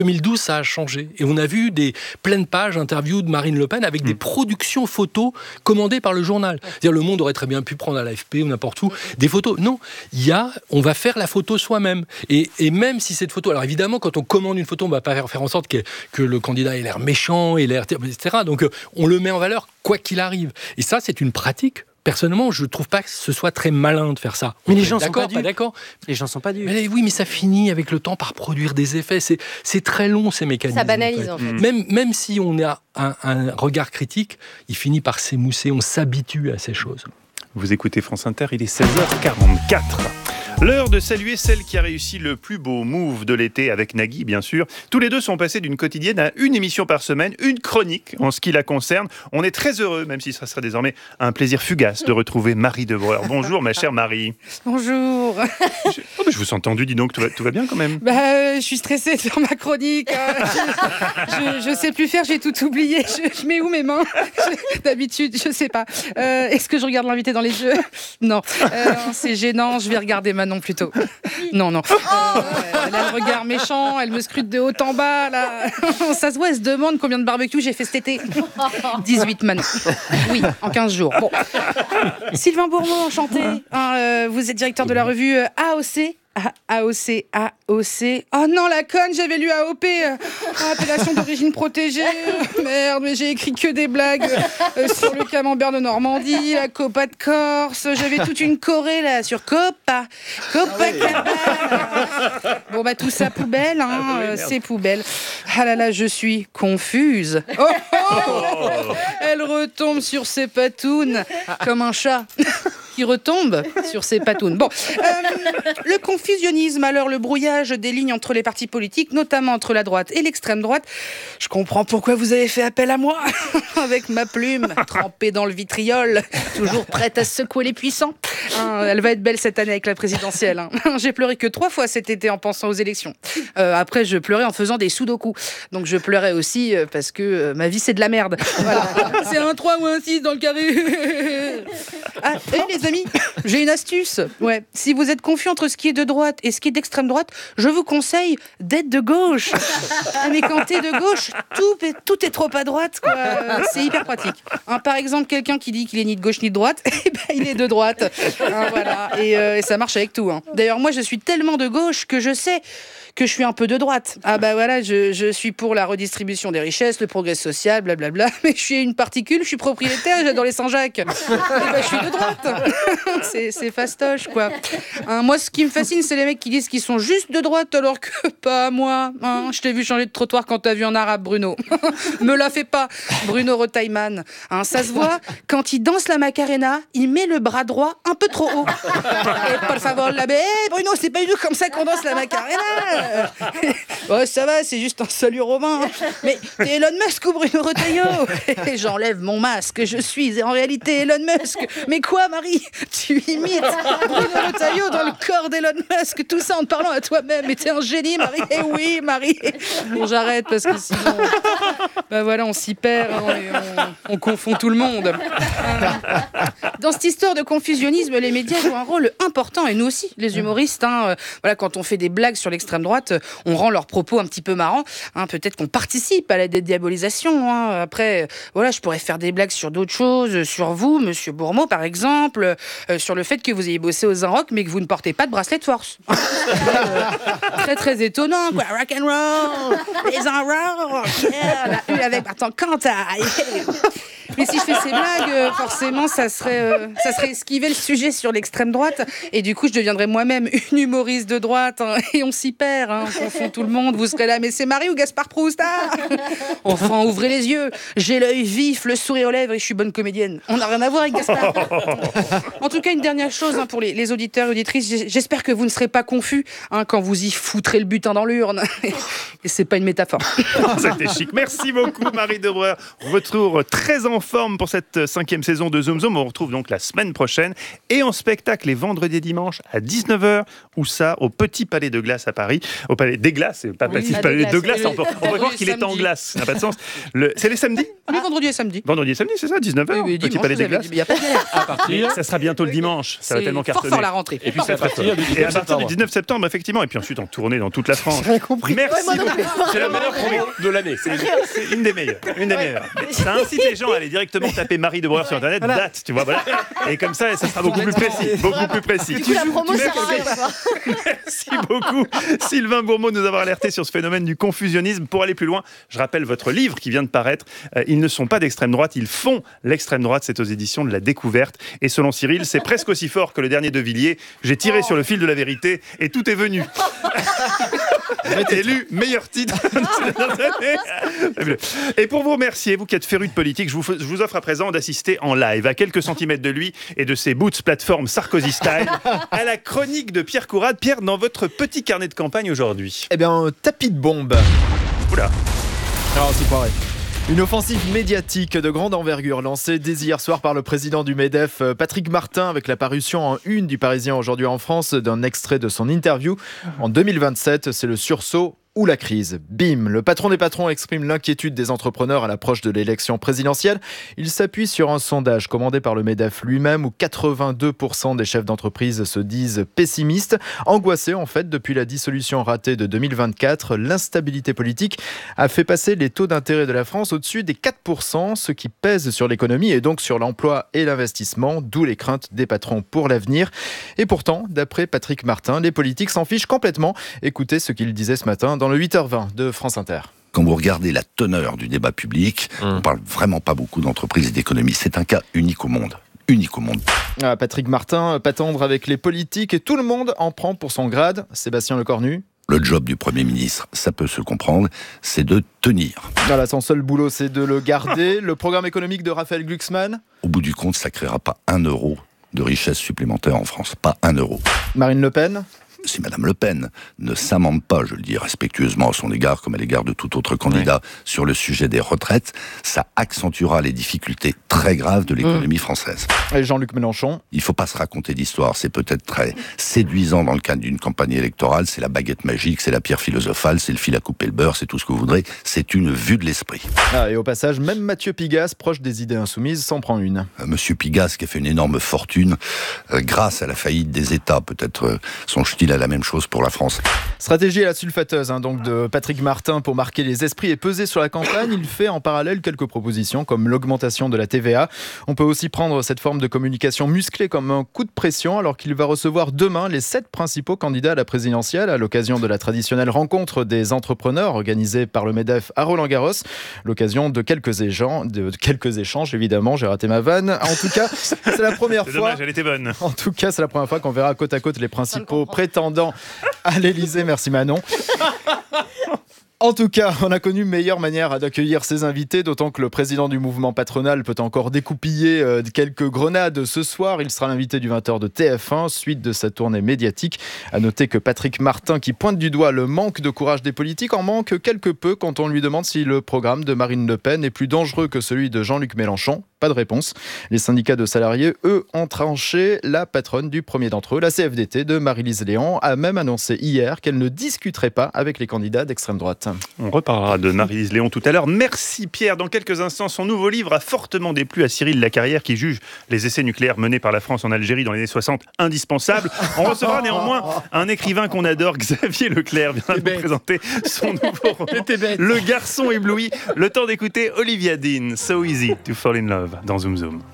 2012, ça a changé. Et on a vu des pleines pages interviews de Marine Le Pen avec des productions photos commandées par le journal. C'est-à-dire, Le Monde aurait très bien pu prendre à l'AFP ou n'importe où des photos. Non, on va faire la photo soi-même. Et même si cette photo... Alors évidemment, quand on commande une photo, on ne va pas faire en sorte que le candidat ait l'air méchant, etc. Donc on le met en valeur quoi qu'il arrive. Et ça, c'est une pratique. Personnellement, je ne trouve pas que ce soit très malin de faire ça. Mais les gens sont pas d'accord. Les gens sont pas dupes. Oui, mais ça finit avec le temps par produire des effets. C'est très long, ces mécanismes. Ça banalise, en fait. Même si on a un regard critique, il finit par s'émousser. On s'habitue à ces choses. Vous écoutez France Inter, il est 16h44. L'heure de saluer celle qui a réussi le plus beau move de l'été avec Nagui, bien sûr. Tous les deux sont passés d'une quotidienne à une émission par semaine, une chronique en ce qui la concerne. On est très heureux, même si ça sera désormais un plaisir fugace de retrouver Marie Debreur. Bonjour, ma chère Marie. Bonjour. Je vous ai entendu, dis donc, tout va bien quand même. Je suis stressée de faire ma chronique. Je sais plus faire, j'ai tout oublié. Je mets où mes mains? D'habitude, je sais pas. Est-ce que je regarde l'invité dans les yeux? Non. C'est gênant, je vais regarder Manon plutôt. Non. Elle a le regard méchant, elle me scrute de haut en bas, là. Ça se voit, elle se demande combien de barbecue j'ai fait cet été. 18, Manon. Oui, en 15 jours. Bon. Sylvain Bourmeau, enchanté. Vous êtes directeur de la revue AOC. AOC. Oh non, la conne, j'avais lu AOP. Appellation d'origine protégée. Merde, mais j'ai écrit que des blagues sur le camembert de Normandie, la Copa de Corse. J'avais toute une choré là sur Copa. Bon, tout ça poubelle, c'est poubelle. Ah là là, je suis confuse. Elle retombe sur ses patounes comme un chat qui retombe sur ses patounes. Bon, le confusionnisme, alors le brouillage des lignes entre les partis politiques, notamment entre la droite et l'extrême droite. Je comprends pourquoi vous avez fait appel à moi, avec ma plume trempée dans le vitriol, toujours prête à secouer les puissants. Elle va être belle cette année avec la présidentielle. J'ai pleuré que 3 fois cet été en pensant aux élections. Après, je pleurais en faisant des sudoku. Donc je pleurais aussi parce que ma vie, c'est de la merde. Voilà. C'est un 3 ou un 6 dans le carré. Les amis, j'ai une astuce. Ouais. Si vous êtes confus entre ce qui est de droite et ce qui est d'extrême droite, je vous conseille d'être de gauche. Mais quand t'es de gauche, tout est trop à droite, quoi. C'est hyper pratique. Par exemple, quelqu'un qui dit qu'il est ni de gauche ni de droite, il est de droite. Voilà. Et ça marche avec tout. D'ailleurs, moi, je suis tellement de gauche que je sais que je suis un peu de droite. Voilà, je suis pour la redistribution des richesses, le progrès social, blablabla. Mais je suis une particule, je suis propriétaire, j'adore les Saint-Jacques. Je suis de droite. C'est fastoche, quoi. Moi, ce qui me fascine, c'est les mecs qui disent qu'ils sont juste de droite alors que pas moi. Je t'ai vu changer de trottoir quand t'as vu un arabe, Bruno. Me la fais pas, Bruno Rotaiman. Ça se voit, quand il danse la Macarena, il met le bras droit un peu trop haut. Et por favor, la Bruno, c'est pas du tout comme ça qu'on danse la Macarena. Ça va, c'est juste un salut romain. Mais t'es Elon Musk ou Bruno Retailleau? Et j'enlève mon masque, je suis en réalité Elon Musk. Mais quoi, Marie? Tu imites Bruno Retailleau dans le corps d'Elon Musk, tout ça en te parlant à toi-même. Mais t'es un génie, Marie. Eh oui, Marie. Bon, j'arrête parce que sinon, voilà, on s'y perd, on confond tout le monde. Dans cette histoire de confusionnisme, les médias jouent un rôle important, et nous aussi, les humoristes. Voilà, quand on fait des blagues sur l'extrême droite, on rend leurs propos un petit peu marrants. Peut-être qu'on participe à la dédiabolisation. Après, voilà, je pourrais faire des blagues sur d'autres choses, sur vous, Monsieur Bourmeau, par exemple, sur le fait que vous ayez bossé aux Inrock, mais que vous ne portez pas de bracelet de force. Très très étonnant, quoi. Rock and roll, les Inrock, yeah, la U avec Quentin. Mais si je fais ces blagues, forcément, ça serait esquiver le sujet sur l'extrême droite. Et du coup, je deviendrais moi-même une humoriste de droite. Et on s'y perd. On confond tout le monde. Vous serez là, mais c'est Marie ou Gaspard Proust? Enfin, ouvrez les yeux. J'ai l'œil vif, le sourire aux lèvres et je suis bonne comédienne. On n'a rien à voir avec Gaspard. En tout cas, une dernière chose pour les auditeurs et auditrices. J'espère que vous ne serez pas confus quand vous y foutrez le butin dans l'urne. Et c'est pas une métaphore. C'était chic. Merci beaucoup, Marie Debreur. Retour très en forme pour cette 5e saison de Zoom Zoom. On retrouve donc la semaine prochaine et en spectacle les vendredis et dimanches à 19h. Où ça? Au Petit Palais de Glace à Paris. Au Palais des Glaces, pas Petit Palais de Glace. On va voir qu'il est en glace. Ça n'a pas de sens. C'est les samedis? Oui, vendredi et samedi. Vendredi et samedi, c'est ça, 19h, Oui, Petit dimanche, Palais des Glaces. Il n'y a pas de galère. À partir. Ça sera bientôt le dimanche. Ça va tellement cartonner. Fort fort la rentrée. Et puis c'est à partir du Et à 19 partir du septembre. 19 septembre, effectivement. Et puis ensuite en tournée dans toute la France. J'ai rien compris. Merci beaucoup. C'est la meilleure promo de l'année. C'est une des meilleures. Une des meilleures. Ça incite les gens à aller directement taper Marie de Breuer sur Internet, date, tu vois, voilà. Et comme ça sera beaucoup plus précis. Beaucoup plus précis. Du coup, la promo sert à rien, quoi. Merci beaucoup, Sylvain Bourmeau, de nous avoir alerté sur ce phénomène du confusionnisme. Pour aller plus loin, je rappelle votre livre qui vient de paraître. Ils ne sont pas d'extrême droite, ils font l'extrême droite. C'est aux éditions de La Découverte. Et selon Cyril, c'est presque aussi fort que le dernier de Villiers. J'ai tiré sur le fil de la vérité et tout est venu. Élu meilleur titre de ces dernières années. Et pour vous remercier, vous qui êtes férus de politique, je vous offre à présent d'assister en live à quelques centimètres de lui et de ses boots plateforme Sarkozy style à la chronique de Pierre Courade. Pierre, dans votre petit carnet de campagne aujourd'hui. Eh bien, un tapis de bombe. Oula. Alors, c'est pareil. Une offensive médiatique de grande envergure lancée dès hier soir par le président du MEDEF, Patrick Martin, avec la parution en une du Parisien aujourd'hui en France d'un extrait de son interview. En 2027, c'est le sursaut ou la crise. Bim, le patron des patrons exprime l'inquiétude des entrepreneurs à l'approche de l'élection présidentielle. Il s'appuie sur un sondage commandé par le MEDEF lui-même où 82% des chefs d'entreprise se disent pessimistes, angoissés en fait depuis la dissolution ratée de 2024. L'instabilité politique a fait passer les taux d'intérêt de la France au-dessus des 4%, ce qui pèse sur l'économie et donc sur l'emploi et l'investissement, d'où les craintes des patrons pour l'avenir. Et pourtant, d'après Patrick Martin, les politiques s'en fichent complètement. Écoutez ce qu'il disait ce matin dans le 8h20 de France Inter. Quand vous regardez la teneur du débat public, on parle vraiment pas beaucoup d'entreprises et d'économie. C'est un cas unique au monde. Unique au monde. Ah, Patrick Martin, pas tendre avec les politiques et tout le monde en prend pour son grade. Sébastien Lecornu. Le job du Premier ministre, ça peut se comprendre, c'est de tenir. Voilà, son seul boulot, c'est de le garder. Le programme économique de Raphaël Glucksmann. Au bout du compte, ça ne créera pas 1 euro de richesse supplémentaire en France. Pas 1 euro. Marine Le Pen. Si Madame Le Pen ne s'amende pas, je le dis respectueusement à son égard, comme à l'égard de tout autre candidat, sur le sujet des retraites, ça accentuera les difficultés très graves de l'économie française. Et Jean-Luc Mélenchon. Il ne faut pas se raconter d'histoire, c'est peut-être très séduisant dans le cadre d'une campagne électorale, c'est la baguette magique, c'est la pierre philosophale, c'est le fil à couper le beurre, c'est tout ce que vous voudrez, c'est une vue de l'esprit. Ah, et au passage, même Mathieu Pigasse, proche des idées insoumises, s'en prend une. Monsieur Pigasse qui a fait une énorme fortune grâce à la faillite des États, peut-être songe-t-il à la même chose pour la France. Stratégie à la sulfateuse donc de Patrick Martin pour marquer les esprits et peser sur la campagne. Il fait en parallèle quelques propositions comme l'augmentation de la TVA. On peut aussi prendre cette forme de communication musclée comme un coup de pression alors qu'il va recevoir demain les 7 principaux candidats à la présidentielle à l'occasion de la traditionnelle rencontre des entrepreneurs organisée par le MEDEF à Roland-Garros. L'occasion de quelques échanges évidemment, j'ai raté ma vanne. En tout cas, c'est la première fois. Dommage, elle était bonne. En tout cas, c'est la première fois qu'on verra côte à côte les principaux prétendants à l'Élysée. Merci Manon. En tout cas, on a connu meilleure manière d'accueillir ses invités, d'autant que le président du mouvement patronal peut encore découpiller quelques grenades ce soir. Il sera l'invité du 20h de TF1, suite de sa tournée médiatique. À noter que Patrick Martin, qui pointe du doigt le manque de courage des politiques, en manque quelque peu quand on lui demande si le programme de Marine Le Pen est plus dangereux que celui de Jean-Luc Mélenchon. Pas de réponse. Les syndicats de salariés, eux, ont tranché. La patronne du premier d'entre eux, la CFDT de Marie-Lise Léon, a même annoncé hier qu'elle ne discuterait pas avec les candidats d'extrême droite. On reparlera de Marie-Lise Léon tout à l'heure. Merci Pierre. Dans quelques instants, son nouveau livre a fortement déplu à Cyril Lacarrière qui juge les essais nucléaires menés par la France en Algérie dans les années 60 indispensables. On recevra néanmoins un écrivain qu'on adore, Xavier Leclerc, vient de nous présenter son nouveau roman, Le garçon ébloui. Le temps d'écouter Olivia Dean, So Easy to Fall in Love dans Zoom Zoom.